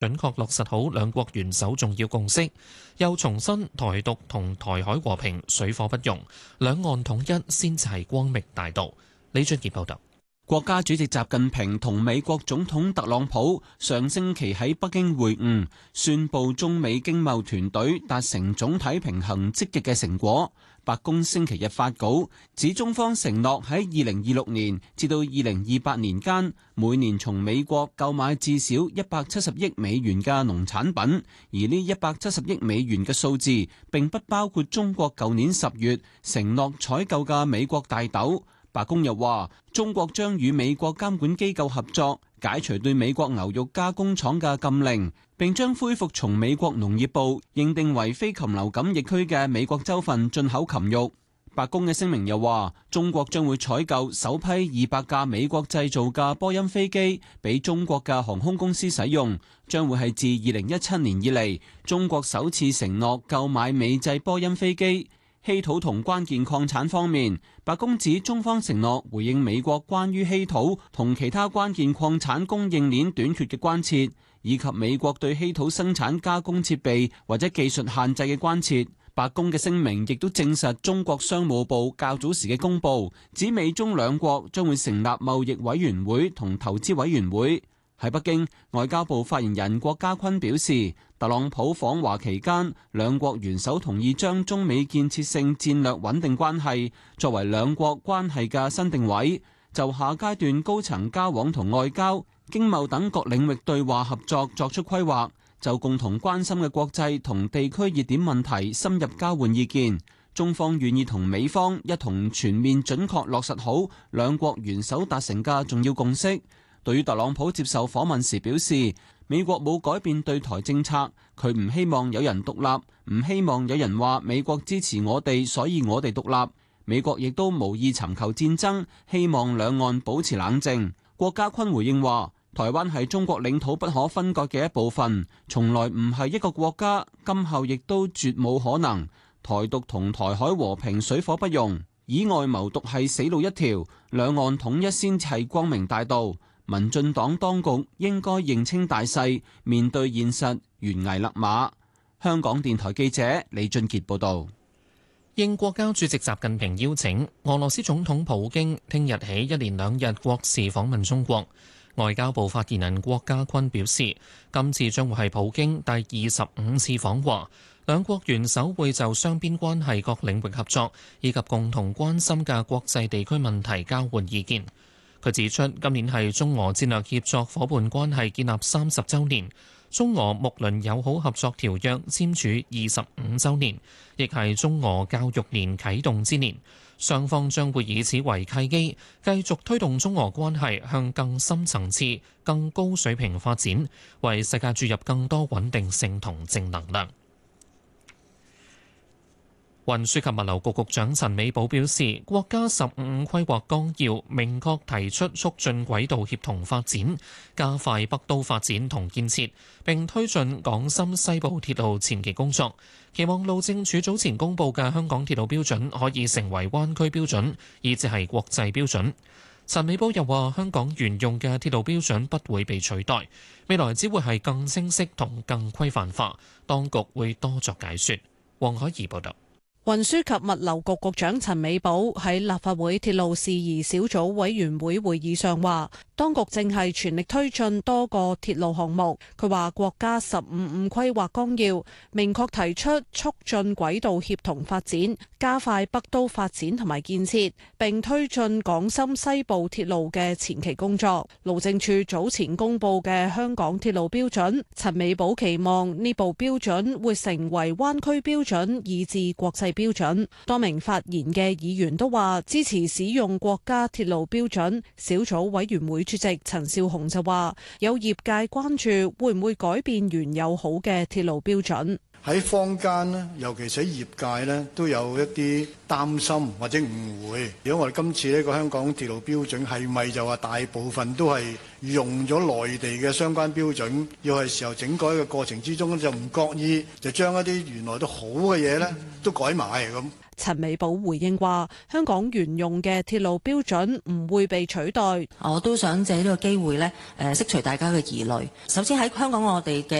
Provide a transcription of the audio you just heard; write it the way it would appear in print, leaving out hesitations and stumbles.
準確落實好兩國元首重要共識，又重申台獨同台海和平水火不容，兩岸統一先至係光明大道。李俊傑報導。 國家主席習近平同美國總統特朗普上星期喺北京會晤，宣布中美經貿團隊達成總體平衡積極嘅成果。白宮星期日發稿指，中方承諾喺2026年至到2028年間，每年從美國購買至少170億美元嘅農產品，而呢170億美元嘅數字並不包括中國舊年10月承諾採購嘅美國大豆。白宮又話，中國將與美國監管機構合作，解除對美國牛肉加工廠嘅禁令，並將恢復從美國農業部認定為非禽流感疫區嘅美國州份進口禽肉。白宮嘅聲明又話，中國將會採購首批200架美國製造嘅波音飛機，俾中國嘅航空公司使用，將會係自2017年以嚟中國首次承諾購買美製波音飛機。稀土同關鍵礦產方面，白宮指中方承諾回應美國關於稀土同其他關鍵礦產供應鏈短缺嘅關切，以及美國對稀土生產加工設備或者技術限制嘅關切。白宮嘅聲明亦都證實中國商務部較早時嘅公佈，指美中兩國將會成立貿易委員會同投資委員會。喺北京，外交部發言人郭家坤表示，特朗普訪華期間，兩國元首同意將中美建設性戰略穩定關係作為兩國關係嘅新定位，就下階段高層交往同外交、經貿等各領域對話合作作出規劃，就共同關心嘅國際同地區熱點問題深入交換意見。中方願意同美方一同全面準確落實好兩國元首達成嘅重要共識。對於特朗普接受訪問時表示，美國冇改變對台政策，佢唔希望有人獨立，唔希望有人話美國支持我哋，所以我哋獨立。美國亦都無意尋求戰爭，希望兩岸保持冷靜。郭家坤回應話，台灣係中國領土不可分割嘅一部分，從來唔係一個國家，今後亦都絕冇可能。台獨同台海和平水火不容，以外謀獨係死路一條，兩岸統一先係光明大道。民進黨當局應該認清大勢，面對現實，懸崖勒馬。香港電台記者李俊傑報導。 應國家主席習近平邀請，俄羅斯總統普京聽日起一連2日國事訪問中國。外交部發言人郭家坤表示，今次將會係普京第25次訪華，兩國元首會就雙邊關係各領域合作以及共同關心嘅國際地區問題交換意見。佢指出，今年係中俄戰略協作夥伴關係建立30週年，中俄睦鄰友好合作條約簽署25週年，亦係中俄教育年啟動之年。雙方將會以此為契機，繼續推動中俄關係向更深層次、更高水平發展，為世界注入更多穩定性同正能量。運輸及物流局局長陳美寶表示，國家15規劃綱要明確提出促進軌道協同發展，加快北都發展同建設，並推進港深西部鐵路前期工作。期望路政署早前公布嘅香港鐵路標準可以成為灣區標準，以至係國際標準。陳美寶又話，香港沿用嘅鐵路標準不會被取代，未來只會係更清晰同更規範化，當局會多作解說。黃海怡報道。 運輸及物流局局長陳美寶喺立法會鐵路事宜小組委員會會議上話，當局正係全力推進多個鐵路項目。佢話國家15規劃綱要明確提出促進軌道協同發展，加快北都發展同埋建設，並推進港深西部鐵路嘅前期工作。路政署早前公布嘅香港鐵路標準，陳美寶期望呢部標準會成為灣區標準，以至國際標準。多名發言嘅議員都話支持使用國家鐵路標準。小組委員會主席陳紹雄就話，有業界關注會唔會改變原有好嘅鐵路標準。 喺坊間咧，尤其是喺業界咧，都有一啲擔心或者誤會。如果我哋今次呢個香港鐵路標準係咪就話大部分都係用咗內地嘅相關標準，要係時候整改嘅過程之中就唔覺意就將一啲原來都好嘅嘢咧都改埋咁。 陳美寶回應話：香港原用嘅鐵路標準唔會被取代。 我都想借呢個機會咧，釋除大家嘅疑慮。首先喺香港我哋嘅